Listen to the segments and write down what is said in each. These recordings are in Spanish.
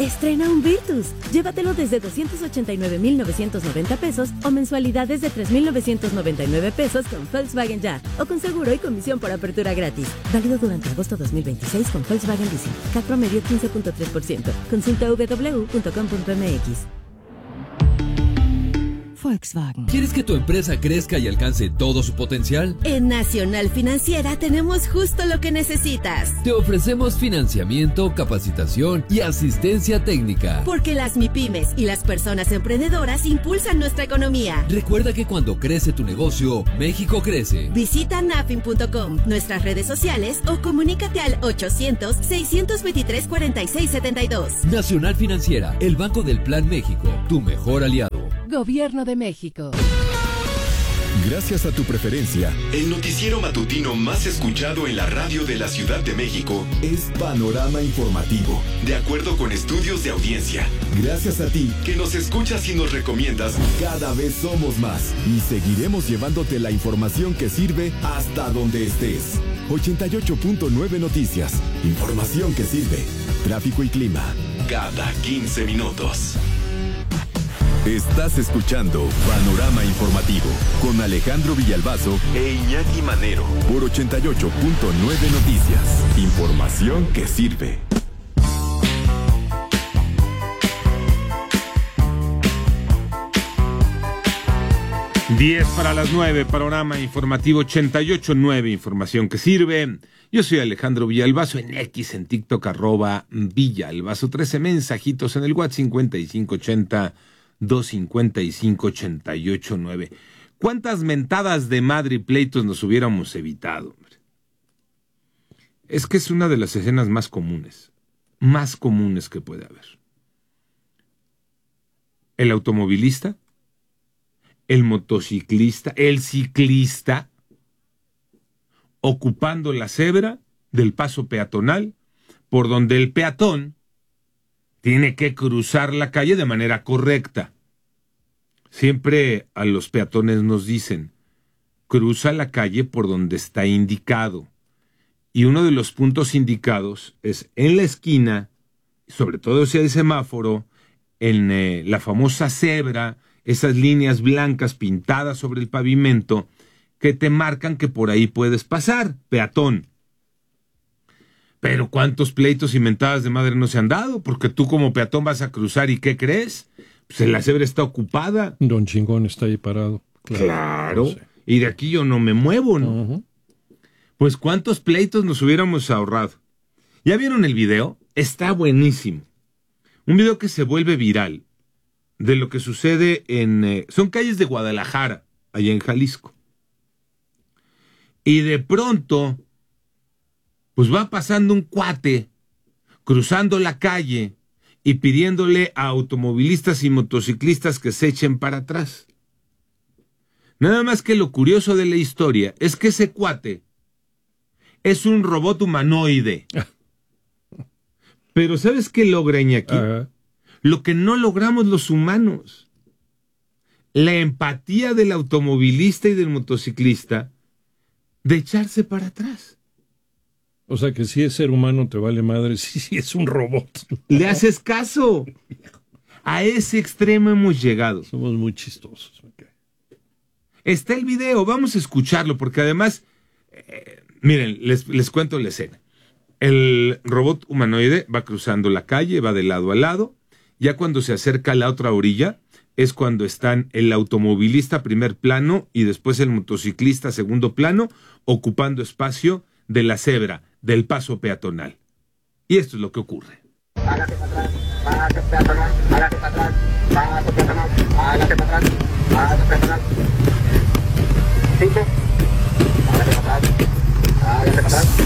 Estrena un Virtus. Llévatelo desde 289,990 pesos o mensualidades de 3,999 pesos con Volkswagen Ya o con seguro y comisión por apertura gratis. Válido durante agosto 2026 con Volkswagen Leasing. CAT promedio 15.3%. Consulta www.com.mx. Volkswagen. ¿Quieres que tu empresa crezca y alcance todo su potencial? En Nacional Financiera tenemos justo lo que necesitas. Te ofrecemos financiamiento, capacitación y asistencia técnica. Porque las MIPYMES y las personas emprendedoras impulsan nuestra economía. Recuerda que cuando crece tu negocio, México crece. Visita nafin.com, nuestras redes sociales o comunícate al 800-623-4672. Nacional Financiera, el Banco del Plan México, tu mejor aliado. Gobierno de México. Gracias a tu preferencia, el noticiero matutino más escuchado en la radio de la Ciudad de México es Panorama Informativo. De acuerdo con estudios de audiencia. Gracias a ti, que nos escuchas y nos recomiendas. Cada vez somos más y seguiremos llevándote la información que sirve hasta donde estés. 88.9 Noticias. Información que sirve. Tráfico y clima. Cada 15 minutos. Estás escuchando Panorama Informativo con Alejandro Villalbazo e Iñaki Manero por 88.9 Noticias. Información que sirve. Diez para las 9, Panorama Informativo 88.9, información que sirve. Yo soy Alejandro Villalbazo, en X, en TikTok, @Villalbazo, 13 mensajitos en el WhatsApp 5580-255-889. ¿Cuántas mentadas de madre y pleitos nos hubiéramos evitado? Es que es una de las escenas más comunes que puede haber. El automovilista, el motociclista, el ciclista, ocupando la cebra del paso peatonal, por donde el peatón tiene que cruzar la calle de manera correcta. Siempre a los peatones nos dicen, cruza la calle por donde está indicado. Y uno de los puntos indicados es en la esquina, sobre todo si hay semáforo, en la famosa cebra, esas líneas blancas pintadas sobre el pavimento que te marcan que por ahí puedes pasar, peatón. Pero ¿cuántos pleitos y mentadas de madre no se han dado? Porque tú como peatón vas a cruzar y ¿qué crees? Pues la cebra está ocupada. Don Chingón está ahí parado. Claro. Sí. Y de aquí yo no me muevo, ¿no? Uh-huh. Pues ¿cuántos pleitos nos hubiéramos ahorrado? ¿Ya vieron el video? Está buenísimo. Un video que se vuelve viral de lo que sucede en... son calles de Guadalajara, allá en Jalisco. Y de pronto, pues va pasando un cuate, cruzando la calle y pidiéndole a automovilistas y motociclistas que se echen para atrás. Nada más que lo curioso de la historia es que ese cuate es un robot humanoide. Pero ¿sabes qué logra, Iñaki? Lo que no logramos los humanos. La empatía del automovilista y del motociclista de echarse para atrás. O sea que si es ser humano te vale madre, si es un robot. Le haces caso. A ese extremo hemos llegado. Somos muy chistosos. Okay. Está el video, vamos a escucharlo, porque además, miren, les cuento la escena. El robot humanoide va cruzando la calle, va de lado a lado. Ya cuando se acerca a la otra orilla, es cuando están el automovilista primer plano y después el motociclista segundo plano, ocupando espacio de la cebra, del paso peatonal. Y esto es lo que ocurre. Hágase para atrás, paso peatonal, hágase para atrás, paso peatonal, hágase para atrás, paso peatonal. 5, hágase para atrás, hágase para atrás.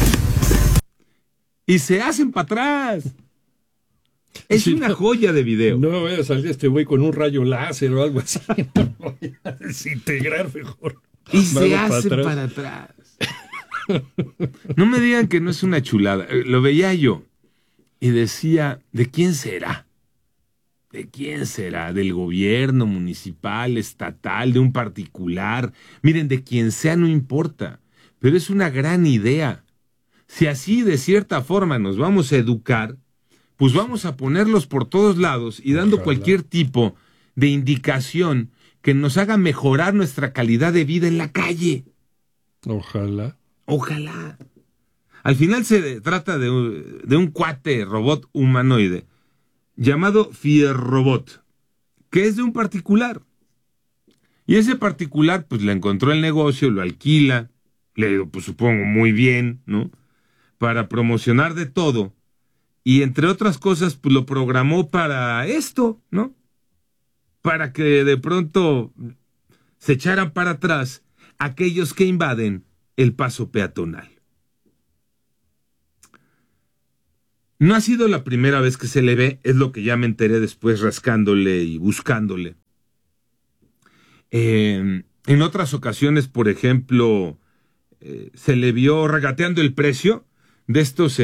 Y se hacen para atrás. Es sí, una joya de video. No me vaya a salir este güey con un rayo láser o algo así. No voy a desintegrar mejor. Y se hace para atrás. No me digan que no es una chulada. Lo veía yo y decía, ¿de quién será? ¿De quién será? ¿Del gobierno municipal, estatal, de un particular? Miren, de quien sea no importa, pero es una gran idea. Si así de cierta forma nos vamos a educar, pues vamos a ponerlos por todos lados y dando cualquier tipo de indicación que nos haga mejorar nuestra calidad de vida en la calle. Ojalá. Al final se trata de un cuate robot humanoide llamado Fierrobot, que es de un particular. Y ese particular pues le encontró el negocio, lo alquila, le digo, pues supongo muy bien, ¿no? Para promocionar de todo. Y entre otras cosas, pues lo programó para esto, ¿no? Para que de pronto se echaran para atrás aquellos que invaden el paso peatonal. No ha sido la primera vez que se le ve, es lo que ya me enteré después rascándole y buscándole. En otras ocasiones, por ejemplo, se le vio regateando el precio de estos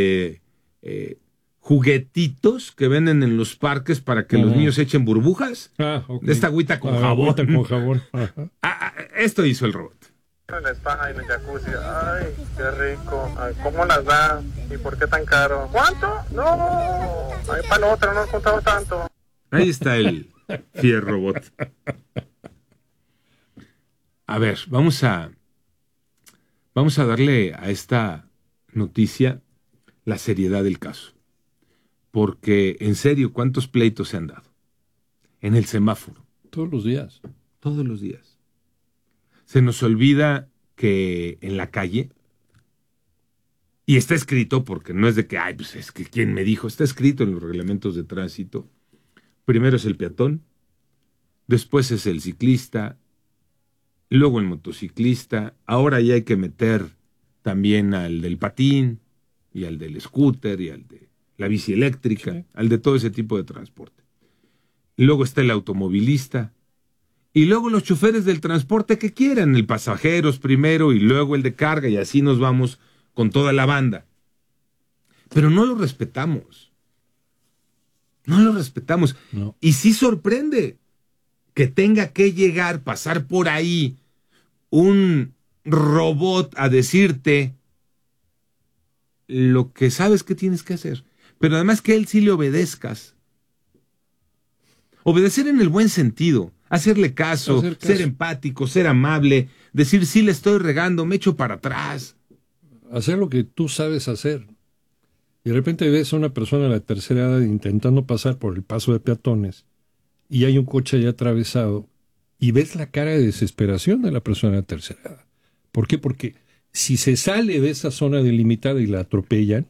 juguetitos que venden en los parques para que los niños echen burbujas. Okay. De esta agüita con jabón. Agüita con jabón. Esto hizo el robot. En la spa, en el jacuzzi. Ay, qué rico. Ay, ¿cómo las da? ¿Y por qué tan caro? ¿Cuánto? No. Ay, para la otra no he contado tanto. Ahí está el Fierrobot. A ver, vamos a darle a esta noticia la seriedad del caso. Porque, en serio, ¿cuántos pleitos se han dado? En el semáforo. Todos los días. Todos los días. Se nos olvida que en la calle, y está escrito, porque no es de que, ay, pues es que quién me dijo, está escrito en los reglamentos de tránsito. Primero es el peatón, después es el ciclista, luego el motociclista, ahora ya hay que meter también al del patín, y al del scooter, y al de la bici eléctrica, sí, al de todo ese tipo de transporte. Luego está el automovilista, y luego los choferes del transporte que quieran, el pasajeros primero y luego el de carga, y así nos vamos con toda la banda. Pero no lo respetamos. No lo respetamos. No. Y sí sorprende que tenga que llegar, pasar por ahí un robot a decirte lo que sabes que tienes que hacer. Pero además que él sí le obedezcas. Obedecer en el buen sentido. Hacerle caso, ser empático, ser amable, decir sí le estoy regando, me echo para atrás. Hacer lo que tú sabes hacer. Y de repente ves a una persona de la tercera edad intentando pasar por el paso de peatones y hay un coche ya atravesado y ves la cara de desesperación de la persona de la tercera edad. ¿Por qué? Porque si se sale de esa zona delimitada y la atropellan,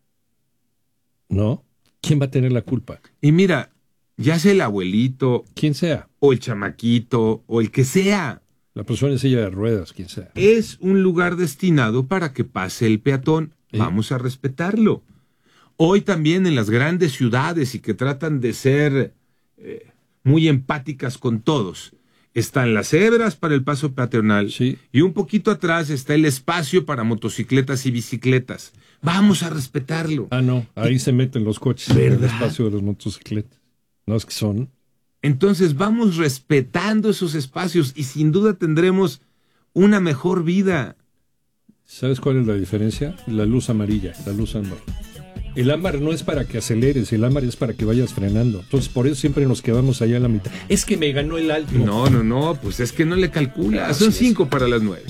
¿no? ¿Quién va a tener la culpa? Y mira, ya sea el abuelito, quien sea, o el chamaquito, o el que sea, la persona en silla de ruedas, quien sea, es un lugar destinado para que pase el peatón. Vamos a respetarlo. Hoy también en las grandes ciudades y que tratan de ser muy empáticas con todos, están las cebras para el paso peatonal, sí, y un poquito atrás está el espacio para motocicletas y bicicletas. Vamos a respetarlo. Ah, no, ahí se meten los coches, ¿verdad? En el espacio de las motocicletas. No es que son. Entonces vamos respetando esos espacios y sin duda tendremos una mejor vida. ¿Sabes cuál es la diferencia? La luz amarilla, la luz ámbar. El ámbar no es para que aceleres, el ámbar es para que vayas frenando. Entonces por eso siempre nos quedamos allá a la mitad. Es que me ganó el alto. No, pues es que no le calcula. Son 5 para las 9.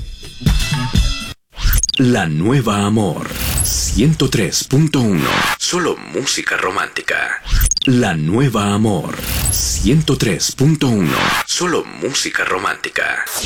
La Nueva Amor 103.1. Solo música romántica. La Nueva Amor 103.1. Solo música romántica.